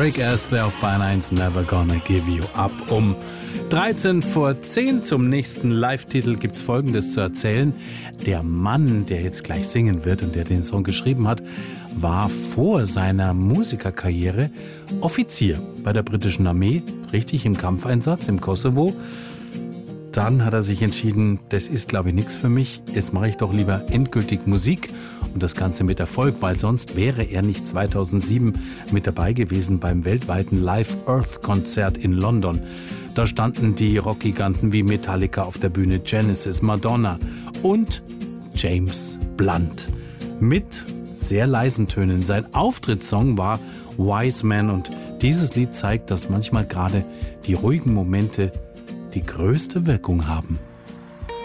Rick Astley auf Bayern 1, Never Gonna Give You Up. Um 13 vor 10 zum nächsten Live-Titel gibt's Folgendes zu erzählen. Der Mann, der jetzt gleich singen wird und der den Song geschrieben hat, war vor seiner Musikerkarriere Offizier bei der britischen Armee, richtig im Kampfeinsatz im Kosovo. Dann hat er sich entschieden, das ist, glaube ich, nichts für mich. Jetzt mache ich doch lieber endgültig Musik und das Ganze mit Erfolg, weil sonst wäre er nicht 2007 mit dabei gewesen beim weltweiten Live Earth Konzert in London. Da standen die Rockgiganten wie Metallica auf der Bühne, Genesis, Madonna und James Blunt mit sehr leisen Tönen. Sein Auftrittssong war Wise Man und dieses Lied zeigt, dass manchmal gerade die ruhigen Momente die größte Wirkung haben.